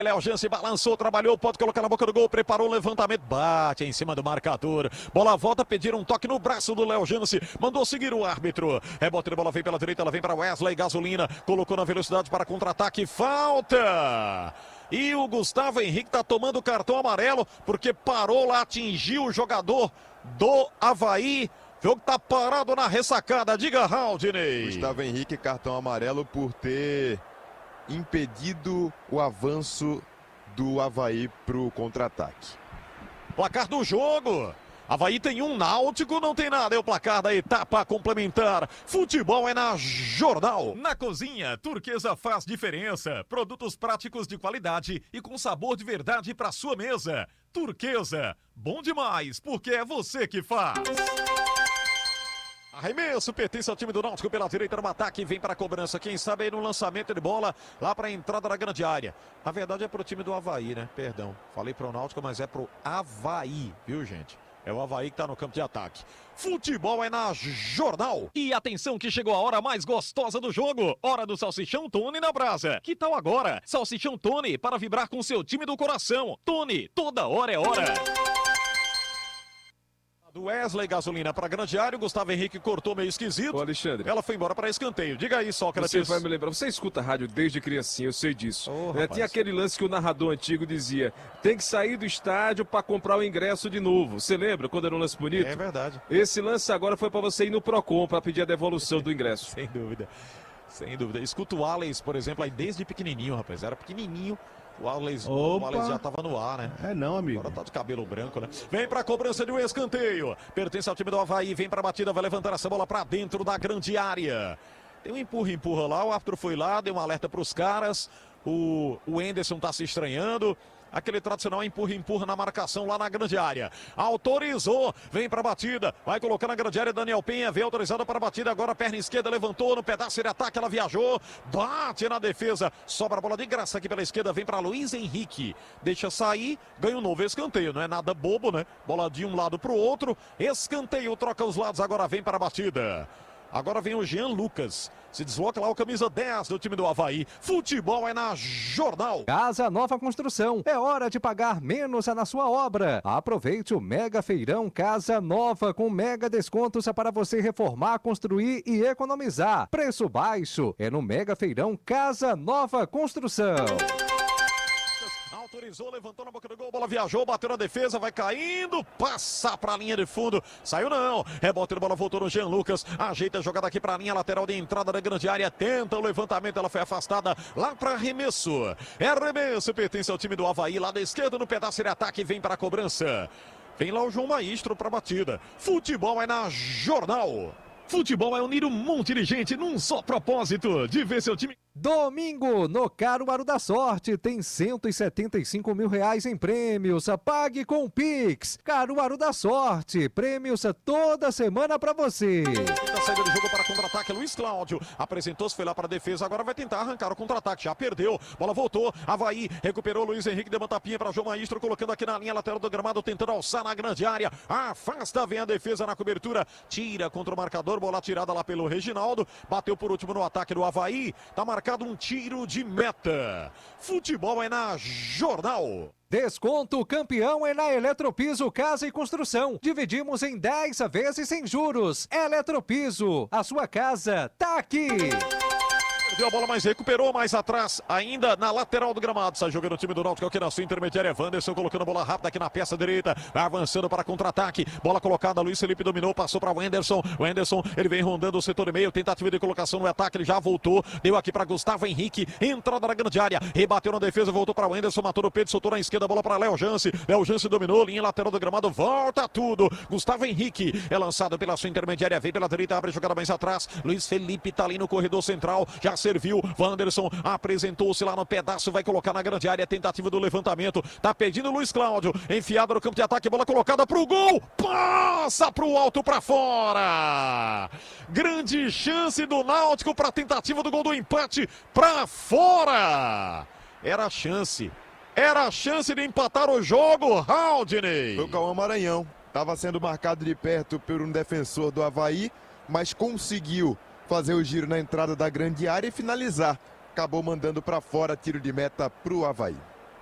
Léo Jansen balançou, trabalhou, pode colocar na boca do gol, preparou o levantamento, bate em cima do marcador. Bola volta, pediram um toque no braço do Léo Jansen, mandou seguir o árbitro. Rebote de bola vem pela direita, ela vem para Wesley, gasolina, colocou na velocidade para contra-ataque, falta! E o Gustavo Henrique está tomando cartão amarelo, porque parou lá, atingiu o jogador do Avaí. O jogo tá parado na ressacada, diga Haldinei. Gustavo Henrique, cartão amarelo por ter impedido o avanço do Avaí para o contra-ataque. Placar do jogo. Avaí tem um, Náutico não tem nada. É o placar da etapa complementar. Futebol é na Jornal. Na cozinha, Turquesa faz diferença. Produtos práticos de qualidade e com sabor de verdade para sua mesa. Turquesa, bom demais, porque é você que faz. Arremesso, pertence ao time do Náutico pela direita no ataque, vem para a cobrança, quem sabe aí no lançamento de bola, lá para a entrada da grande área. Na verdade é para o time do Avaí, né? Perdão, falei para o Náutico, mas é para o Avaí, viu gente? É o Avaí que está no campo de ataque. Futebol é na Jornal. E atenção que chegou a hora mais gostosa do jogo. Hora do Salsichão Tony na brasa. Que tal agora? Salsichão Tony para vibrar com seu time do coração. Tony, toda hora é hora. Do Wesley, gasolina para grande área, o Gustavo Henrique cortou meio esquisito. Ô Alexandre, ela foi embora para escanteio. Diga aí, Sócrates. Você vai me lembrar, você escuta rádio desde criancinha, eu sei disso. Tinha aquele lance que o narrador antigo dizia, tem que sair do estádio para comprar o ingresso de novo. Você lembra quando era um lance bonito? É verdade. Esse lance agora foi para você ir no Procon para pedir a devolução do ingresso. Sem dúvida, sem dúvida. Escuta o Alex, por exemplo, aí desde pequenininho, rapaz, era pequenininho. O Alex já estava no ar, né? É não, amigo. Agora tá de cabelo branco, né? Vem pra cobrança de um escanteio. Pertence ao time do Avaí, vem pra batida, vai levantar essa bola pra dentro da grande área. Tem um empurra lá, o árbitro foi lá, deu um alerta pros caras. O Enderson tá se estranhando. Aquele tradicional empurra na marcação lá na grande área. Autorizou, vem para a batida, vai colocar na grande área, Daniel Penha, vem autorizado para a batida, agora a perna esquerda levantou no pedaço de ataque, ela viajou, bate na defesa, sobra a bola de graça aqui pela esquerda, vem para Luiz Henrique, deixa sair, ganha um novo escanteio, não é nada bobo, né? Bola de um lado para o outro, escanteio, troca os lados, agora vem para a batida. Agora vem o Jean Lucas. Se desloca lá o camisa 10 do time do Avaí. Futebol é na Jornal. Casa Nova Construção. É hora de pagar menos na sua obra. Aproveite o Mega Feirão Casa Nova com mega descontos para você reformar, construir e economizar. Preço baixo é no Mega Feirão Casa Nova Construção. Autorizou, levantou na boca do gol, bola viajou, bateu na defesa, vai caindo, passa pra linha de fundo, saiu não, rebote de bola, voltou no Jean Lucas, ajeita a jogada aqui pra linha lateral de entrada da grande área, tenta o levantamento, ela foi afastada lá pra arremesso, é arremesso, pertence ao time do Avaí, lá da esquerda no pedaço de ataque, vem para a cobrança, vem lá o João Maestro pra batida, futebol é na Jornal. Futebol é unir um monte de gente num só propósito, de ver seu time... Domingo, no Caruaru da Sorte, tem 175 mil reais em prêmios. Pague com o Pix. Caruaru da Sorte, prêmios toda semana pra você. Tenta saída do jogo para contra-ataque, Luiz Cláudio. Apresentou-se, foi lá para a defesa, agora vai tentar arrancar o contra-ataque. Já perdeu, bola voltou, Avaí, recuperou Luiz Henrique, deu uma tapinha para João Maestro, colocando aqui na linha lateral do gramado, tentando alçar na grande área. Afasta, vem a defesa na cobertura, tira contra o marcador, bola tirada lá pelo Reginaldo. Bateu por último no ataque do Avaí, tá marcado um tiro de meta. Futebol é na Jornal. Desconto campeão é na Eletropiso Casa e Construção. Dividimos em 10 vezes sem juros. Eletropiso, a sua casa tá aqui. Perdeu a bola, mas recuperou mais atrás, ainda na lateral do gramado. Sai jogando o time do Náutico aqui na sua intermediária. Wanderson colocando a bola rápida aqui na peça direita. Vai avançando para contra-ataque. Bola colocada, Luiz Felipe dominou, passou para o Wanderson. O Wanderson, ele vem rondando o setor de meio. Tentativa de colocação no ataque, ele já voltou. Deu aqui para Gustavo Henrique. Entrada na grande área. Rebateu na defesa, voltou para o Wanderson. Matou no peito, soltou na esquerda. Bola para Léo Jansen. Léo Jansen dominou, linha lateral do gramado. Volta tudo. Gustavo Henrique é lançado pela sua intermediária. Vem pela direita, abre a jogada mais atrás. Luiz Felipe tá ali no corredor central. Já serviu. Wanderson apresentou-se lá no pedaço, vai colocar na grande área, tentativa do levantamento, tá pedindo Luiz Cláudio, enfiado no campo de ataque, bola colocada pro gol, passa pro alto pra fora, grande chance do Náutico pra tentativa do gol do empate pra fora, era a chance de empatar o jogo, Haldinei. Foi o Cauã Maranhão, estava sendo marcado de perto por um defensor do Avaí, mas conseguiu fazer o giro na entrada da grande área e finalizar. Acabou mandando para fora, tiro de meta para o Avaí.